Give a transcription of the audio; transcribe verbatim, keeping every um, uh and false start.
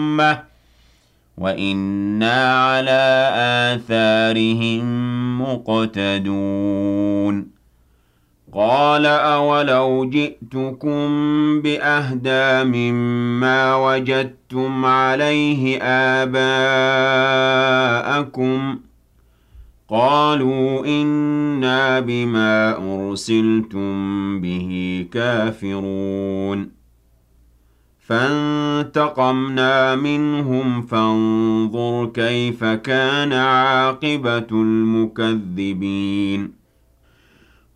أمة وإنا على آثارهم مقتدون قال أولو جئتكم بأهدى مما وجدتم عليه آباءكم قالوا إنا بما أرسلتم به كافرون فانتقمنا منهم فانظر كيف كان عاقبة المكذبين